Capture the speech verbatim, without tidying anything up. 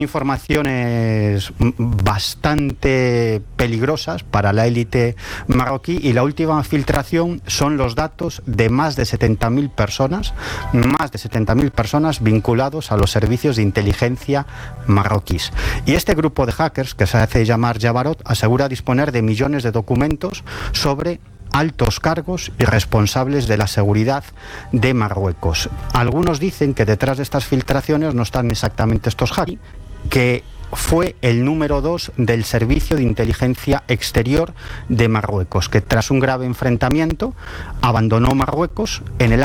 informaciones bastante peligrosas para la élite marroquí, y la última filtración son los datos de más de setenta mil personas, más de setenta mil personas vinculados a los servicios de inteligencia marroquíes. Y este grupo de hackers, que se hace llamar Jabarot, asegura disponer de millones de documentos sobre altos cargos y responsables de la seguridad de Marruecos. Algunos dicen que detrás de estas filtraciones no están exactamente estos hackers, que fue el número dos del Servicio de Inteligencia Exterior de Marruecos, que tras un grave enfrentamiento abandonó Marruecos en el